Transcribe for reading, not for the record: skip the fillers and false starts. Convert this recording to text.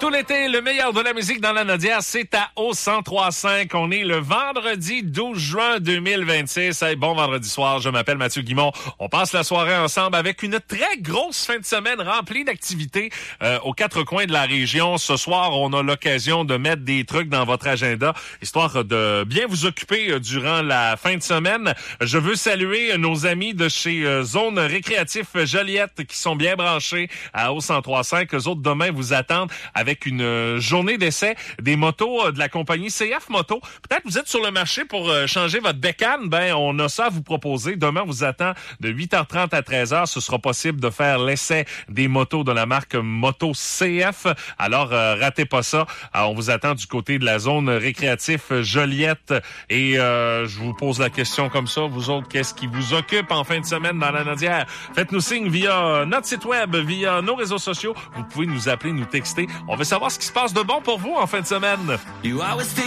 Tout l'été, le meilleur de la musique dans la Nodière, c'est à O1035. On est le vendredi 12 juin 2026. Hey, bon vendredi soir, je m'appelle Mathieu Guimond. On passe la soirée ensemble avec une très grosse fin de semaine remplie d'activités aux quatre coins de la région. Ce soir, on a l'occasion de mettre des trucs dans votre agenda, histoire de bien vous occuper durant la fin de semaine. Je veux saluer nos amis de chez Zone Récréatif Joliette qui sont bien branchés à O1035. Eux autres, demain, vous attendent avec une journée d'essai des motos de la compagnie CF Moto. Peut-être vous êtes sur le marché pour changer votre bécane. Ben, on a ça à vous proposer. Demain, on vous attend de 8h30 à 13h. Ce sera possible de faire l'essai des motos de la marque Moto CF. Alors, ratez pas ça. Alors, on vous attend du côté de la zone récréatif Joliette. Et je vous pose la question comme ça. Vous autres, qu'est-ce qui vous occupe en fin de semaine dans la Nodière? Faites-nous signe via notre site web, via nos réseaux sociaux. Vous pouvez nous appeler, nous texter. On veut savoir ce qui se passe de bon pour vous en fin de semaine.